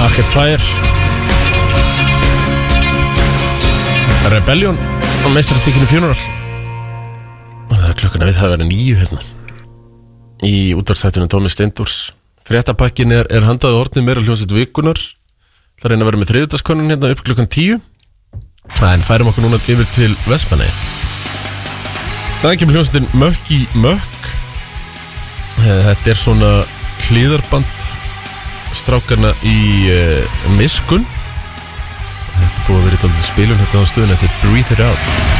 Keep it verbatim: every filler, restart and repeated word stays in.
Arcade Fire Rebellion á meistarastykkinu Funeral. Og það er klukkan að við það verið níu hérna í útvarpsþættinum Tómi Steindórs. Fréttapakkin er, er handaði orðni meira hljómsveit vikunar. Það reyna að vera með þriðjudagskönnun hérna upp klukkan tíu. En færum okkur núna yfir til Vestmannaeyja. Það kemur hljómsveitin Mökki Mökk. Þetta er svona hlíðarband strákarna í uh, Miskun. Þetta er búið að vera í dálítið spilun hérna á stöðunni. Þetta er Breathe It Out.